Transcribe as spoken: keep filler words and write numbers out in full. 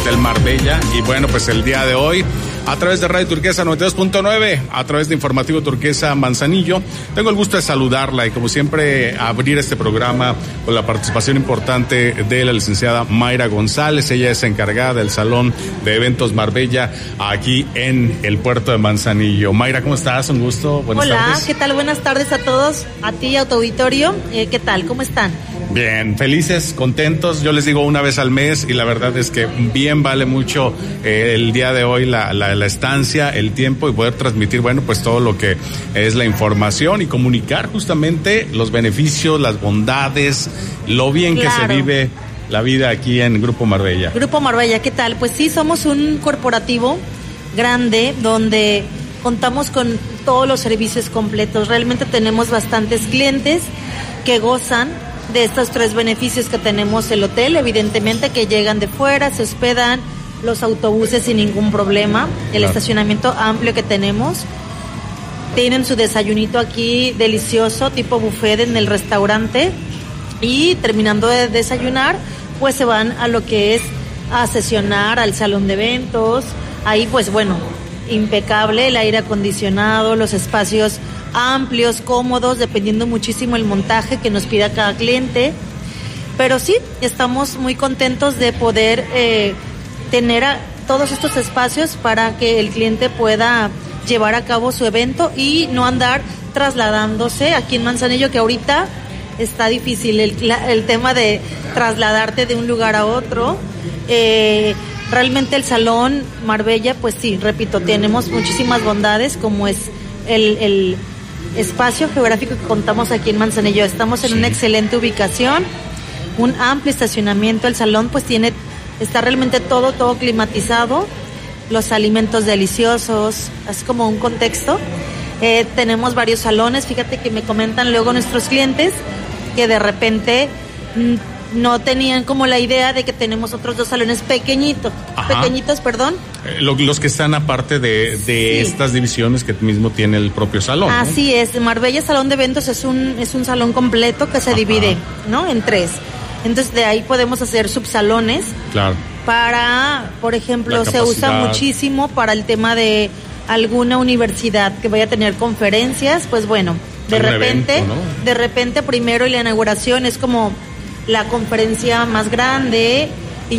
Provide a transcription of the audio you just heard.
Hotel Marbella. Y bueno, pues el día de hoy, a través de Radio Turquesa noventa y dos punto nueve, a través de Informativo Turquesa Manzanillo, tengo el gusto de saludarla y como siempre abrir este programa con la participación importante de la licenciada Mayra González. Ella es encargada del Salón de Eventos Marbella aquí en el puerto de Manzanillo. Mayra, ¿cómo estás? Un gusto, buenas Hola, tardes. Hola, ¿qué tal? Buenas tardes a todos, a ti y a tu auditorio. Eh, ¿Qué tal? ¿Cómo están? Bien, felices, contentos. Yo les digo una vez al mes y la verdad es que bien vale mucho eh, el día de hoy la, la, la estancia, el tiempo y poder transmitir, bueno, pues todo lo que es la información y comunicar justamente los beneficios, las bondades, lo bien claro. que se vive la vida aquí en Grupo Marbella. Grupo Marbella, ¿qué tal? Pues sí, somos un corporativo grande donde contamos con todos los servicios completos. Realmente tenemos bastantes clientes que gozan de estos tres beneficios que tenemos el hotel, evidentemente que llegan de fuera, se hospedan, los autobuses sin ningún problema, el claro. estacionamiento amplio que tenemos, tienen su desayunito aquí delicioso, tipo buffet en el restaurante y terminando de desayunar, pues se van a lo que es a sesionar al salón de eventos, ahí pues bueno, impecable el aire acondicionado, los espacios amplios, cómodos, dependiendo muchísimo el montaje que nos pida cada cliente. Pero sí, estamos muy contentos de poder eh, tener a todos estos espacios para que el cliente pueda llevar a cabo su evento y no andar trasladándose aquí en Manzanillo, que ahorita está difícil el, la, el tema de trasladarte de un lugar a otro. Eh, realmente el Salón Marbella, pues sí, repito, tenemos muchísimas bondades, como es el... el espacio geográfico que contamos aquí en Manzanillo. Estamos en sí. una excelente ubicación, un amplio estacionamiento. El salón pues tiene, está realmente todo, todo climatizado, los alimentos deliciosos, así como un contexto. Eh, tenemos varios salones, fíjate que me comentan luego nuestros clientes que de repente m- no tenían como la idea de que tenemos otros dos salones pequeñitos, Ajá. pequeñitos, perdón. Eh, lo, los que están aparte de, de sí. estas divisiones que mismo tiene el propio salón. Así ¿no? es, Marbella Salón de Eventos es un es un salón completo que se Ajá. divide, ¿no? En tres. Entonces de ahí podemos hacer subsalones. Claro. Para, por ejemplo, se usa muchísimo para el tema de alguna universidad que vaya a tener conferencias, pues bueno, de repente, evento, ¿no? de repente primero y la inauguración es como la conferencia más grande,